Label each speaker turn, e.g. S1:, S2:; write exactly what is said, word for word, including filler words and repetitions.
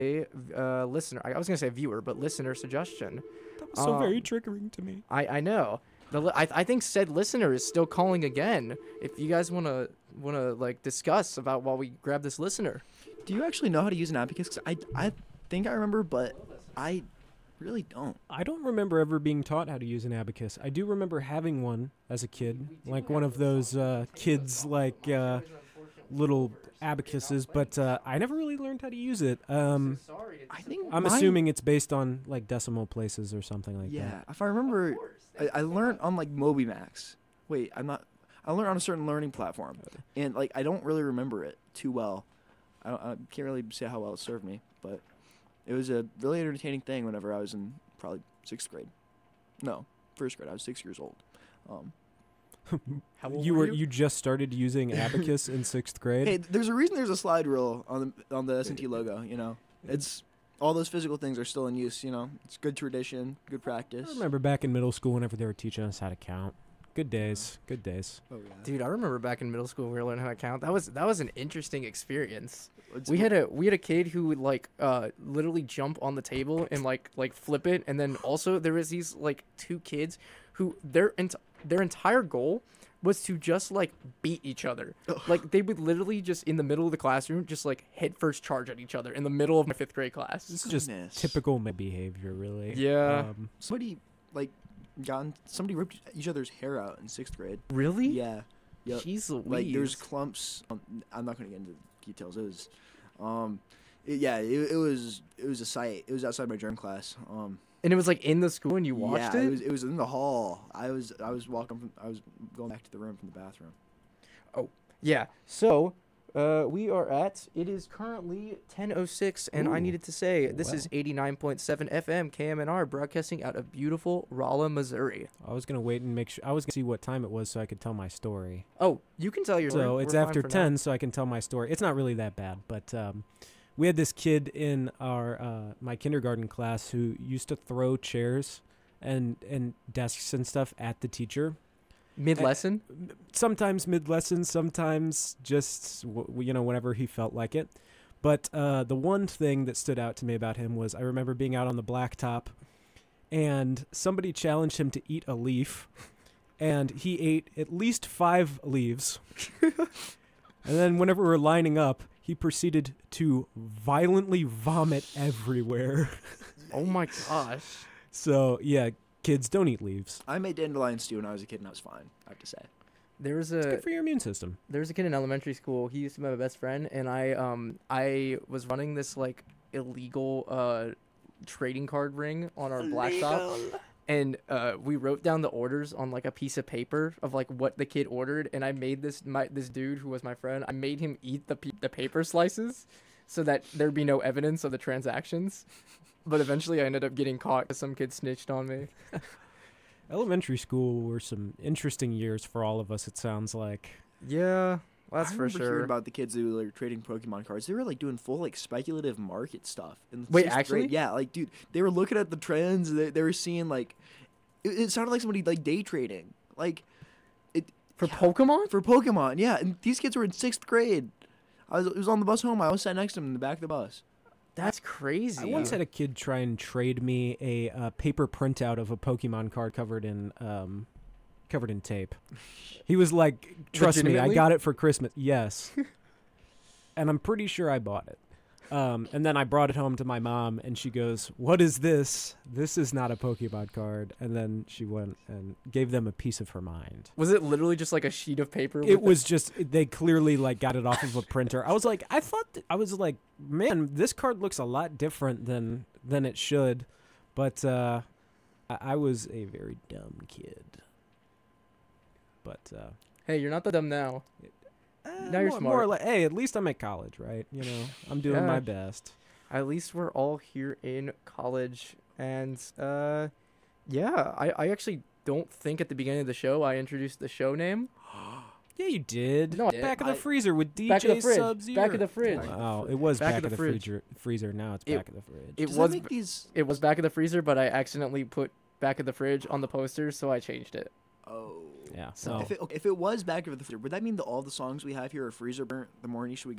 S1: a uh, listener. I was gonna say viewer, but listener suggestion.
S2: That was so very
S1: Um,
S2: triggering to me.
S1: I I know. The li- I I think said listener is still calling again. If you guys wanna wanna like discuss about while we grab this listener.
S3: Do you actually know how to use an abacus? 'Cause I I think I remember, but I really don't.
S2: I don't remember ever being taught how to use an abacus. I do remember having one as a kid, like one of those uh, kids like uh, little abacuses, but uh, I never really learned how to use it. Um,
S3: I think
S2: I'm
S3: mine-
S2: assuming it's based on like decimal places or something like
S3: Yeah,
S2: that.
S3: if I remember, I, I learned on like MobiMax. Wait, I'm not. I learned on a certain learning platform, and like I don't really remember it too well. I, don't, I can't really say how well it served me, but it was a really entertaining thing whenever I was in probably sixth grade. No, first grade. I was six years old. Um,
S1: How old
S2: You
S1: were
S2: were
S1: you?
S2: you just started using abacus in sixth grade?
S3: hey, there's a reason there's a slide rule on the on the S and T logo. You know, it's all those physical things are still in use. You know, it's good tradition, good practice.
S2: I remember back in middle school whenever they were teaching us how to count. Good days, good days.
S3: Oh yeah.
S1: Dude, I remember back in middle school we were learning how to count. That was that was an interesting experience.
S3: It's-
S1: We had a we had a kid who would like uh literally jump on the table and like like flip it, and then also there was these like two kids who their ent- their entire goal was to just like beat each other. Like they would literally just in the middle of the classroom just like head first charge at each other in the middle of my fifth grade class.
S2: This is just
S3: Goodness.
S2: typical male behavior, really.
S1: Yeah.
S2: Um,
S3: Somebody like gotten somebody ripped each other's hair out in sixth grade.
S1: Really?
S3: Yeah. Yep.
S1: Jeez Louise.
S3: Like there's clumps. Um, I'm not gonna get into details. It was, um, it, yeah, it, it was it was a sight. It was outside my germ class. Um,
S1: and it was like in the school and you watched
S3: yeah,
S1: it?
S3: it was it was in the hall. I was I was walking from I was going back to the room from the bathroom.
S1: Yeah. So, uh, we are at. It is currently ten oh six, and I
S2: Ooh.
S1: needed to say this
S2: Wow.
S1: is eighty-nine point seven F M K M N R, broadcasting out of beautiful Rolla, Missouri.
S2: I was gonna wait and make sure. I was gonna see what time it was so I could tell my story.
S1: Oh, you can tell your story.
S2: So it's
S1: We're fine
S2: after
S1: for now.
S2: ten, so I can tell my story. It's not really that bad, but um, we had this kid in our uh, my kindergarten class who used to throw chairs and and desks and stuff at the teacher.
S1: Mid lesson.
S2: Sometimes mid lesson, sometimes just w- you know whenever he felt like it. But uh, the one thing that stood out to me about him was I remember being out on the blacktop, and somebody challenged him to eat a leaf, and he ate at least five leaves. And then whenever we were lining up, he proceeded to violently vomit everywhere.
S1: Oh my gosh.
S2: So yeah, kids, don't eat leaves.
S3: I made dandelion stew when I was a kid, and I was fine. I have to say.
S1: There was
S2: It's
S1: a
S2: good for your immune system.
S1: there was a kid in elementary school. He used to be my best friend, and I um I was running this like illegal uh trading card ring on our blacktop. And uh, we wrote down the orders on like a piece of paper of like what the kid ordered, and I made this my this dude who was my friend. I made him eat the pe- the paper slices, so that there'd be no evidence of the transactions. But eventually, I ended up getting caught because some kid snitched on me.
S2: Elementary school were some interesting years for all of us, it sounds like.
S1: Yeah, that's
S3: I
S1: for
S3: remember hearing
S1: sure.
S3: about the kids who were like, trading Pokemon cards. They were like doing full like speculative market stuff. In
S1: Wait,
S3: sixth
S1: actually?
S3: grade. Yeah, like dude, they were looking at the trends. They, they were seeing like, it, it sounded like somebody like day trading, like
S1: For
S3: yeah.
S1: Pokemon?
S3: for Pokemon. Yeah, and these kids were in sixth grade. I was, it was on the bus home. I was sat next to him in the back of the bus.
S1: That's crazy.
S2: I once had a kid try and trade me a uh, paper printout of a Pokemon card covered in um, covered in tape. He was like, "Trust me, I
S1: Legitimately?
S2: got it for Christmas." Yes, and I'm pretty sure I bought it. Um, and then I brought it home to my mom, and she goes, "What is this? This is not a Pokemon card." And then she went and gave them a piece of her mind.
S1: Was it literally just like a sheet of paper?
S2: It
S1: with
S2: was just they clearly like got it off of a printer. I was like, I thought th- I was like, man, this card looks a lot different than than it should, but uh, I, I was a very dumb kid. But uh,
S1: Hey, you're not that dumb now.
S2: eh,
S1: Now you're
S2: more, more
S1: smart.
S2: like, hey, at least I'm at college, right? You know, I'm doing
S1: Yeah.
S2: my best.
S1: At least we're all here in college, and uh, yeah, I I actually don't think at the beginning of the show I introduced the show name.
S2: Yeah, you did.
S1: No, I did.
S2: Back of the
S1: I-
S2: freezer with D J
S1: Back of the fridge.
S2: Sub-Zero.
S1: Back of the fridge.
S2: Wow, it was
S1: Back
S2: back,
S1: of
S2: of
S1: the
S2: the,
S1: fridge.
S2: freezer, freezer. Now it's
S1: It-
S2: back of the fridge.
S1: It
S3: Does
S1: was
S3: that make these?
S1: it was back of the freezer, but I accidentally put back of the fridge on the poster, so I changed it.
S3: Oh.
S2: yeah.
S1: so
S2: well,
S3: If it, if it was back of the freezer, would that mean that all the songs we have here are freezer burnt the morning should we